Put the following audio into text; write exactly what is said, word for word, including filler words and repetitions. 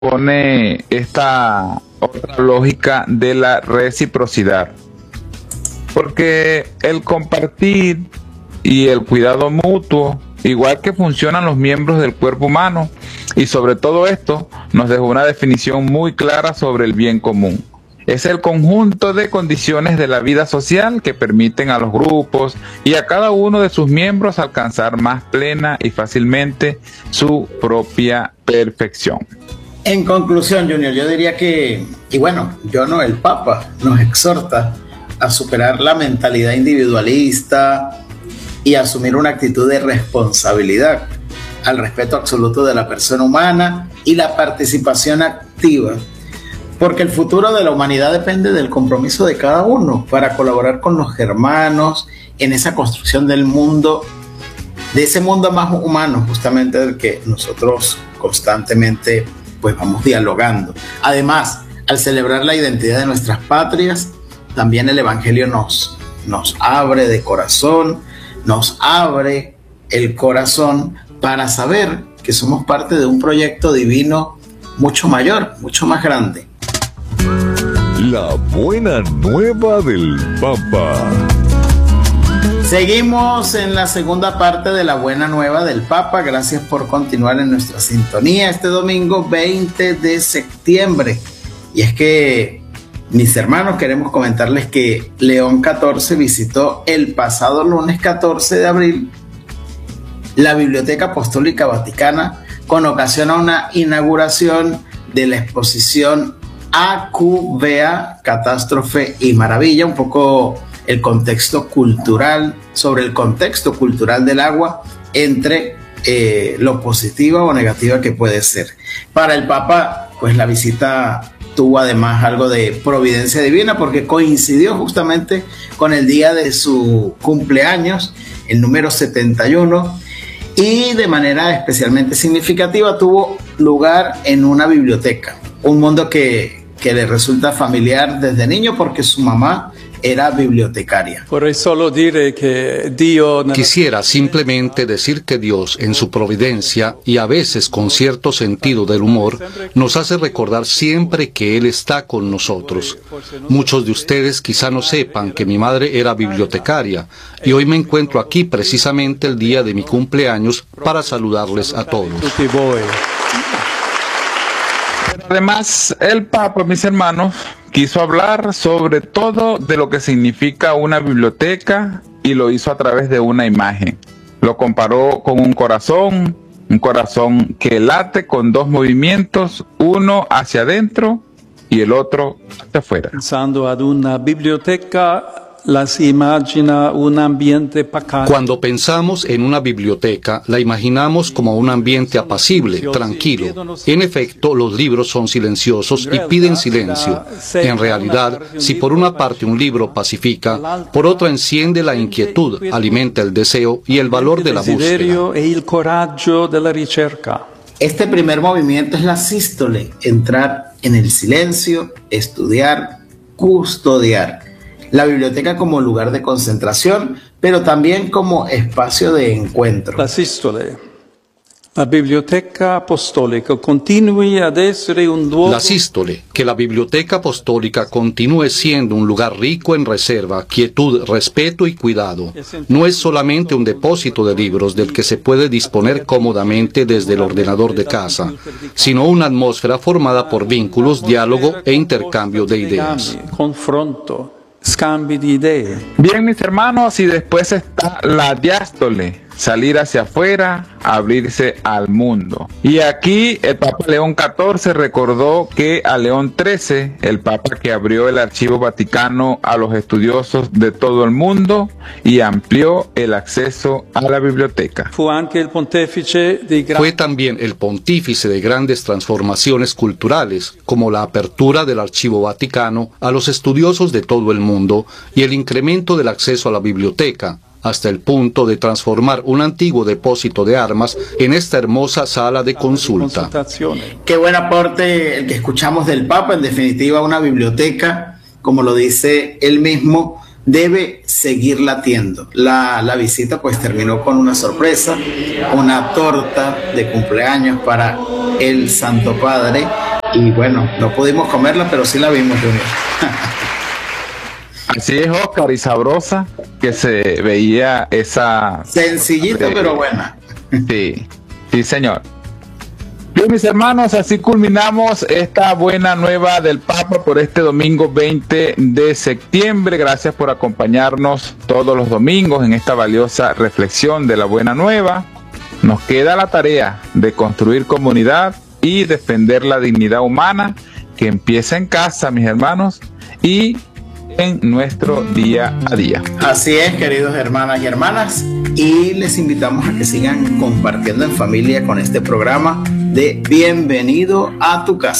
pone esta otra lógica de la reciprocidad, porque el compartir y el cuidado mutuo, igual que funcionan los miembros del cuerpo humano, y sobre todo esto nos dejó una definición muy clara sobre el bien común. Es el conjunto de condiciones de la vida social que permiten a los grupos y a cada uno de sus miembros alcanzar más plena y fácilmente su propia perfección. En conclusión, Junior, yo diría que, y bueno, yo no, el Papa nos exhorta a superar la mentalidad individualista y asumir una actitud de responsabilidad al respeto absoluto de la persona humana y la participación activa, porque el futuro de la humanidad depende del compromiso de cada uno para colaborar con los hermanos en esa construcción del mundo, de ese mundo más humano, justamente del que nosotros constantemente pues vamos dialogando. Además, al celebrar la identidad de nuestras patrias, también el Evangelio nos, nos abre de corazón, nos abre el corazón para saber que somos parte de un proyecto divino mucho mayor, mucho más grande. La buena nueva del Papa. Seguimos en la segunda parte de la buena nueva del Papa. Gracias por continuar en nuestra sintonía este domingo veinte de septiembre. Y es que, mis hermanos, queremos comentarles que León catorce visitó el pasado lunes catorce de abril la Biblioteca Apostólica Vaticana con ocasión a una inauguración de la exposición Acuvea, Catástrofe y Maravilla, un poco el contexto cultural, sobre el contexto cultural del agua entre eh, lo positiva o negativa que puede ser. Para el Papa, pues la visita tuvo además algo de providencia divina porque coincidió justamente con el día de su cumpleaños, el número setenta y uno, y de manera especialmente significativa tuvo lugar en una biblioteca, un mundo que, que le resulta familiar desde niño porque su mamá era bibliotecaria. Quisiera simplemente decir que Dios, en su providencia y a veces con cierto sentido del humor, nos hace recordar siempre que Él está con nosotros. Muchos de ustedes quizá no sepan que mi madre era bibliotecaria y hoy me encuentro aquí precisamente el día de mi cumpleaños para saludarles a todos. Además, el Papa, mis hermanos, quiso hablar sobre todo de lo que significa una biblioteca y lo hizo a través de una imagen. Lo comparó con un corazón, un corazón que late con dos movimientos, uno hacia adentro y el otro hacia afuera. Pensando ad una biblioteca, las imagina un ambiente pacato. Cuando pensamos en una biblioteca, la imaginamos como un ambiente apacible, tranquilo. En efecto, los libros son silenciosos y piden silencio. En realidad, si por una parte un libro pacifica, por otra enciende la inquietud, alimenta el deseo y el valor de la búsqueda. Este primer movimiento es la sístole, entrar en el silencio, estudiar, custodiar. La biblioteca como lugar de concentración, pero también como espacio de encuentro. La sístole. La biblioteca apostólica continúe ad essere un luogo. La sístole, que la biblioteca apostólica continúe siendo un lugar rico en reserva, quietud, respeto y cuidado. No es solamente un depósito de libros del que se puede disponer cómodamente desde el ordenador de casa, sino una atmósfera formada por vínculos, diálogo e intercambio de ideas. Confronto. Scambi di idee. Bien, mis hermanos, y después está la diástole, salir hacia afuera, abrirse al mundo. Y aquí el Papa León catorce recordó que a León trece, el Papa que abrió el Archivo Vaticano a los estudiosos de todo el mundo y amplió el acceso a la biblioteca. Fue también el pontífice de grandes transformaciones culturales, como la apertura del Archivo Vaticano a los estudiosos de todo el mundo y el incremento del acceso a la biblioteca, hasta el punto de transformar un antiguo depósito de armas en esta hermosa sala de consulta. Qué buen aporte el que escuchamos del Papa. En definitiva, una biblioteca, como lo dice él mismo, debe seguir latiendo. La, la visita pues terminó con una sorpresa, una torta de cumpleaños para el Santo Padre, Y bueno, no pudimos comerla, pero sí la vimos, Junior. Así es, Oscar, y sabrosa que se veía esa... Sencillita, eh, pero buena. Sí, sí, señor. Bien, mis hermanos, así culminamos esta buena nueva del Papa por este domingo veinte de septiembre. Gracias por acompañarnos todos los domingos en esta valiosa reflexión de la buena nueva. Nos queda la tarea de construir comunidad y defender la dignidad humana que empieza en casa, mis hermanos, y en nuestro día a día. Así es, queridos hermanas y hermanas, y les invitamos a que sigan compartiendo en familia con este programa de Bienvenido a tu casa.